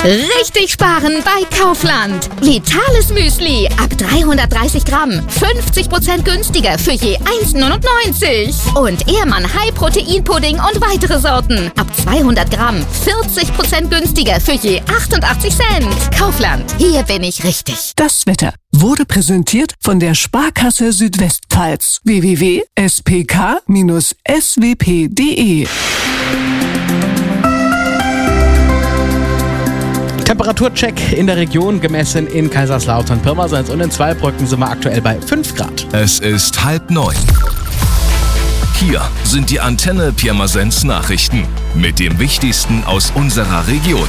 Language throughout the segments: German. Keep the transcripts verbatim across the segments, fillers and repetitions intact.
Richtig sparen bei Kaufland. Vitales Müsli ab dreihundertdreißig Gramm. fünfzig Prozent günstiger für je eins neunundneunzig. Und Ehrmann High Protein Pudding und weitere Sorten ab zweihundert Gramm. vierzig Prozent günstiger für je achtundachtzig Cent. Kaufland, hier bin ich richtig. Das Wetter wurde präsentiert von der Sparkasse Südwestpfalz. w w w punkt s p k bindestrich s w p punkt d e Temperaturcheck in der Region, gemessen in Kaiserslautern, Pirmasens und in Zweibrücken sind wir aktuell bei fünf Grad. Es ist halb neun. Hier sind die Antenne Pirmasens Nachrichten mit dem Wichtigsten aus unserer Region.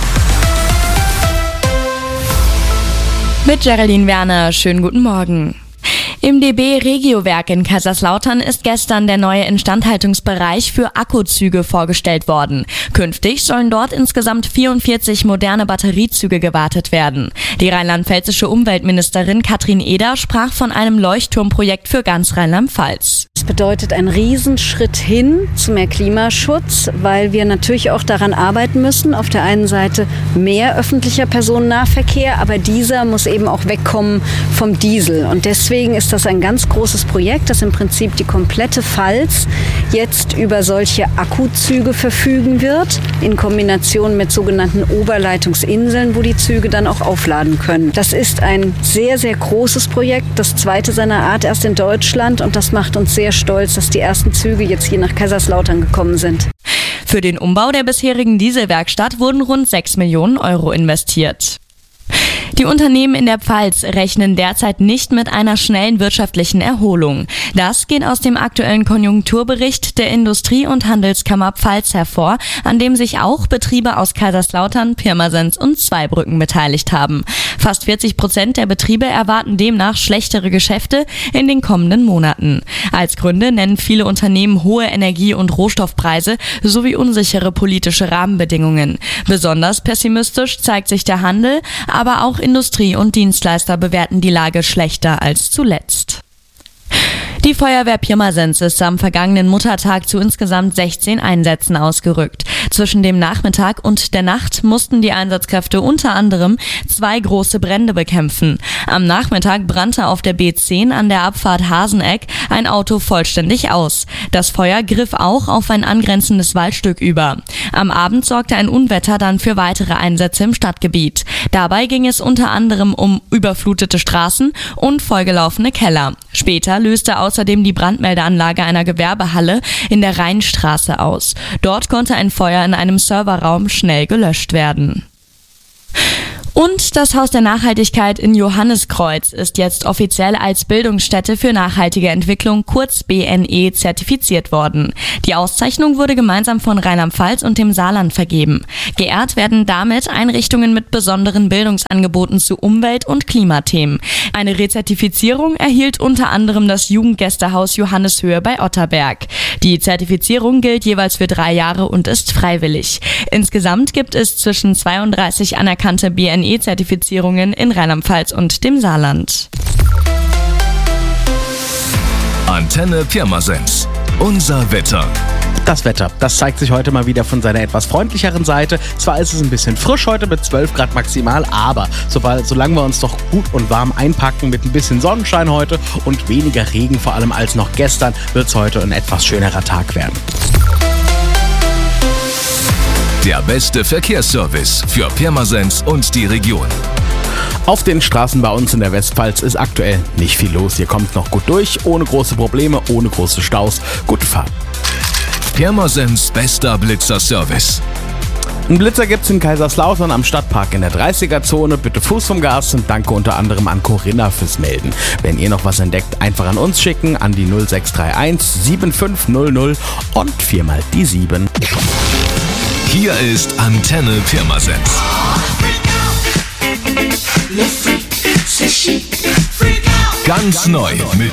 Mit Geraldine Werner, schönen guten Morgen. Im D B Regiowerk in Kaiserslautern ist gestern der neue Instandhaltungsbereich für Akkuzüge vorgestellt worden. Künftig sollen dort insgesamt vierundvierzig moderne Batteriezüge gewartet werden. Die rheinland-pfälzische Umweltministerin Katrin Eder sprach von einem Leuchtturmprojekt für ganz Rheinland-Pfalz. Das bedeutet einen Riesenschritt hin zu mehr Klimaschutz, weil wir natürlich auch daran arbeiten müssen. Auf der einen Seite mehr öffentlicher Personennahverkehr, aber dieser muss eben auch wegkommen vom Diesel. Und deswegen ist das ein ganz großes Projekt, das im Prinzip die komplette Pfalz jetzt über solche Akkuzüge verfügen wird, in Kombination mit sogenannten Oberleitungsinseln, wo die Züge dann auch aufladen können. Das ist ein sehr, sehr großes Projekt, das zweite seiner Art erst in Deutschland, und das macht uns sehr stolz, dass die ersten Züge jetzt hier nach Kaiserslautern gekommen sind. Für den Umbau der bisherigen Dieselwerkstatt wurden rund sechs Millionen Euro investiert. Die Unternehmen in der Pfalz rechnen derzeit nicht mit einer schnellen wirtschaftlichen Erholung. Das geht aus dem aktuellen Konjunkturbericht der Industrie- und Handelskammer Pfalz hervor, an dem sich auch Betriebe aus Kaiserslautern, Pirmasens und Zweibrücken beteiligt haben. Fast vierzig Prozent der Betriebe erwarten demnach schlechtere Geschäfte in den kommenden Monaten. Als Gründe nennen viele Unternehmen hohe Energie- und Rohstoffpreise sowie unsichere politische Rahmenbedingungen. Besonders pessimistisch zeigt sich der Handel, aber auch Industrie und Dienstleister bewerten die Lage schlechter als zuletzt. Die Feuerwehr Pirmasens ist am vergangenen Muttertag zu insgesamt sechzehn Einsätzen ausgerückt. Zwischen dem Nachmittag und der Nacht mussten die Einsatzkräfte unter anderem zwei große Brände bekämpfen. Am Nachmittag brannte auf der B zehn an der Abfahrt Haseneck ein Auto vollständig aus. Das Feuer griff auch auf ein angrenzendes Waldstück über. Am Abend sorgte ein Unwetter dann für weitere Einsätze im Stadtgebiet. Dabei ging es unter anderem um überflutete Straßen und vollgelaufene Keller. Später löste außerdem die Brandmeldeanlage einer Gewerbehalle in der Rheinstraße aus. Dort konnte ein Feuer in einem Serverraum schnell gelöscht werden. Und das Haus der Nachhaltigkeit in Johanniskreuz ist jetzt offiziell als Bildungsstätte für nachhaltige Entwicklung, kurz B N E, zertifiziert worden. Die Auszeichnung wurde gemeinsam von Rheinland-Pfalz und dem Saarland vergeben. Geehrt werden damit Einrichtungen mit besonderen Bildungsangeboten zu Umwelt- und Klimathemen. Eine Rezertifizierung erhielt unter anderem das Jugendgästehaus Johanneshöhe bei Otterberg. Die Zertifizierung gilt jeweils für drei Jahre und ist freiwillig. Insgesamt gibt es zwischen zweiunddreißig anerkannte B N E-Zertifizierungen in Rheinland-Pfalz und dem Saarland. Antenne Pirmasens. Unser Wetter. Das Wetter, das zeigt sich heute mal wieder von seiner etwas freundlicheren Seite. Zwar ist es ein bisschen frisch heute mit zwölf Grad maximal, aber sobald, solange wir uns doch gut und warm einpacken mit ein bisschen Sonnenschein heute und weniger Regen vor allem als noch gestern, wird es heute ein etwas schönerer Tag werden. Der beste Verkehrsservice für Pirmasens und die Region. Auf den Straßen bei uns in der Westpfalz ist aktuell nicht viel los. Ihr kommt noch gut durch, ohne große Probleme, ohne große Staus. Gute Fahrt. Pirmasens bester Blitzerservice. Einen Blitzer gibt's in Kaiserslautern am Stadtpark in der dreißiger-Zone. Bitte Fuß vom Gas und danke unter anderem an Corinna fürs Melden. Wenn ihr noch was entdeckt, einfach an uns schicken, an die null sechs drei eins sieben fünf null null und viermal die sieben. Hier ist Antenne Pirmasens. Ganz neu mit